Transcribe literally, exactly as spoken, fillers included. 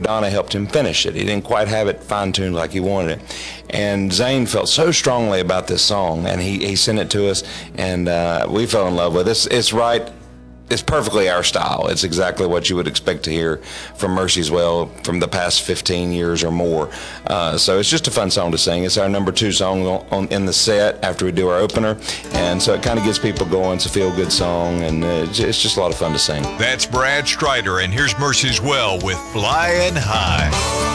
Donna helped him finish it. He didn't quite have it fine-tuned like he wanted it. And Zane felt so strongly about this song, and he, he sent it to us, and uh, we fell in love with it. It's, it's right. It's perfectly our style. It's exactly what you would expect to hear from Mercy's Well from the past fifteen years or more. Uh, so it's just a fun song to sing. It's our number two song on, on, in the set after we do our opener. And so it kind of gets people going. It's a feel-good song, and it's, it's just a lot of fun to sing. That's Brad Strider, and here's Mercy's Well with Flying High.